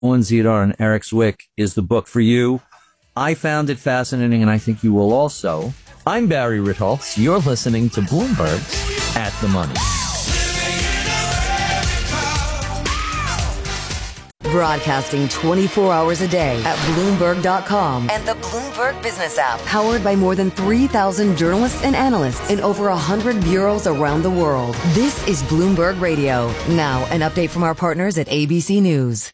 Owen Zidar and Eric Zwick is the book for you. I found it fascinating, and I think you will also. I'm Barry Ritholtz. You're listening to Bloomberg's At the Money. Broadcasting 24 hours a day at Bloomberg.com and the Bloomberg Business app. Powered by more than 3,000 journalists and analysts in over 100 bureaus around the world. This is Bloomberg Radio. Now, an update from our partners at ABC News.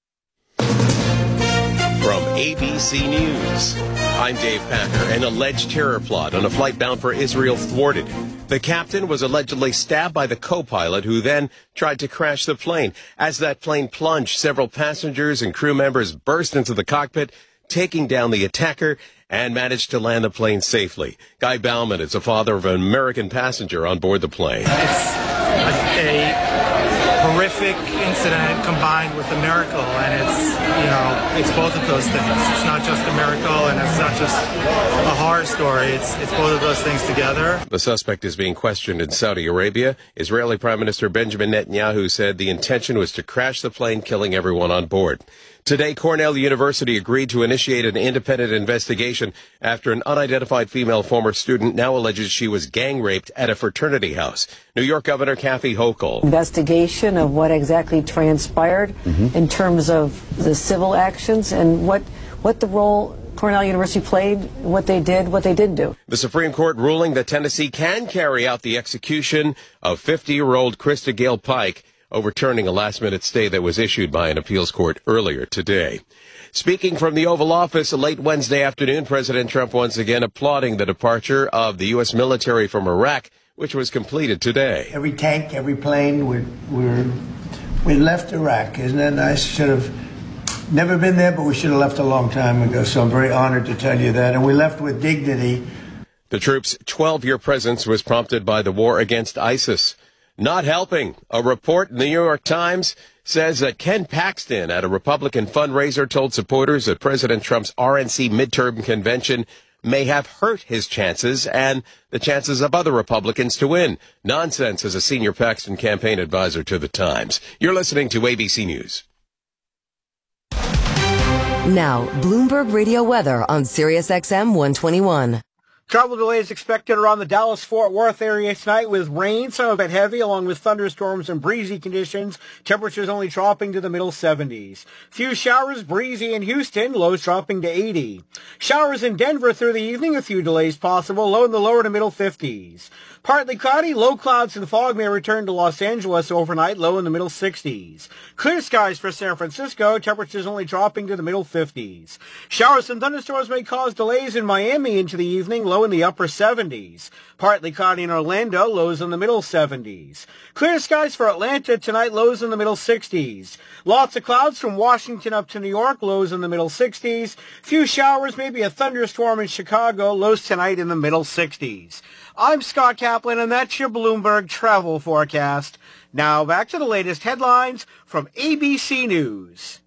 From ABC News, I'm Dave Packer. An alleged terror plot on a flight bound for Israel thwarted. The captain was allegedly stabbed by the co-pilot, who then tried to crash the plane. As that plane plunged, several passengers and crew members burst into the cockpit, taking down the attacker, and managed to land the plane safely. Guy Bauman is the father of an American passenger on board the plane. It's a horrific incident combined with a miracle, and it's both of those things. It's not just a miracle, and it's not just a horror story. It's both of those things together. The suspect is being questioned in Saudi Arabia. Israeli Prime Minister Benjamin Netanyahu said the intention was to crash the plane, killing everyone on board. Today, Cornell University agreed to initiate an independent investigation after an unidentified female former student now alleges she was gang raped at a fraternity house. New York Governor Kathy Hochul. Investigation of what exactly transpired in terms of the civil actions and what the role Cornell University played, what they did, what they didn't do. The Supreme Court ruling that Tennessee can carry out the execution of 50-year-old Krista Gale Pike, overturning a last-minute stay that was issued by an appeals court earlier today. Speaking from the Oval Office late Wednesday afternoon, President Trump once again applauding the departure of the U.S. military from Iraq, which was completed today. Every tank, every plane, we left Iraq. Isn't that nice? Should have never been there, but we should have left a long time ago. So I'm very honored to tell you that. And we left with dignity. The troops' 12-year presence was prompted by the war against ISIS. Not helping. A report in the New York Times says that Ken Paxton at a Republican fundraiser told supporters that President Trump's RNC midterm convention may have hurt his chances and the chances of other Republicans to win. Nonsense, as a senior Paxton campaign advisor to the Times. You're listening to ABC News. Now, Bloomberg Radio weather on Sirius XM 121. Travel delays expected around the Dallas-Fort Worth area tonight with rain, some of it heavy, along with thunderstorms and breezy conditions. Temperatures only dropping to the middle 70s. Few showers, breezy in Houston, lows dropping to 80. Showers in Denver through the evening, a few delays possible, low in the lower to middle 50s. Partly cloudy, low clouds and fog may return to Los Angeles overnight, low in the middle 60s. Clear skies for San Francisco, temperatures only dropping to the middle 50s. Showers and thunderstorms may cause delays in Miami into the evening, low in the upper 70s. Partly cloudy in Orlando, lows in the middle 70s. Clear skies for Atlanta tonight, lows in the middle 60s. Lots of clouds from Washington up to New York, lows in the middle 60s. Few showers, maybe a thunderstorm in Chicago, lows tonight in the middle 60s. I'm Scott Kaplan, and that's your Bloomberg travel forecast. Now back to the latest headlines from ABC News.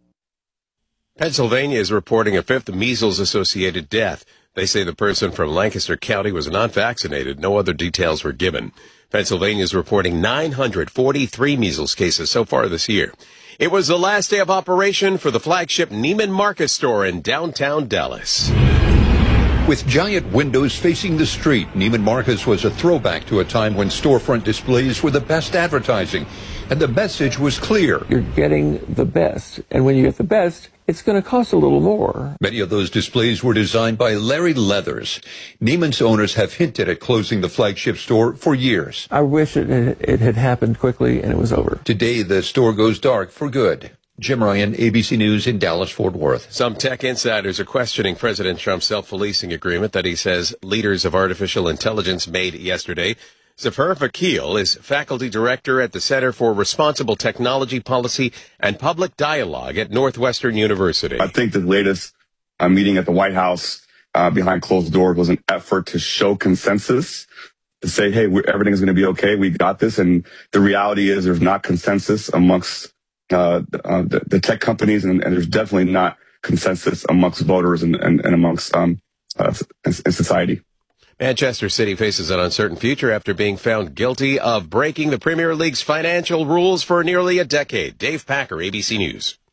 Pennsylvania is reporting a fifth measles-associated death. They say the person from Lancaster County was not vaccinated. No other details were given. Pennsylvania is reporting 943 measles cases so far this year. It was the last day of operation for the flagship Neiman Marcus store in downtown Dallas. With giant windows facing the street, Neiman Marcus was a throwback to a time when storefront displays were the best advertising. And the message was clear. You're getting the best. And when you get the best, it's going to cost a little more. Many of those displays were designed by Larry Leathers. Neiman's owners have hinted at closing the flagship store for years. I wish it had happened quickly and it was over. Today, the store goes dark for good. Jim Ryan, ABC News in Dallas-Fort Worth. Some tech insiders are questioning President Trump's self-policing agreement that he says leaders of artificial intelligence made yesterday. Zafar Vakil is faculty director at the Center for Responsible Technology Policy and Public Dialogue at Northwestern University. I think the latest meeting at the White House behind closed doors was an effort to show consensus, to say, hey, everything is going to be okay. We got this. And the reality is there's not consensus amongst the tech companies, and there's definitely not consensus amongst voters and amongst in society. Manchester City faces an uncertain future after being found guilty of breaking the Premier League's financial rules for nearly a decade. Dave Packer, ABC News.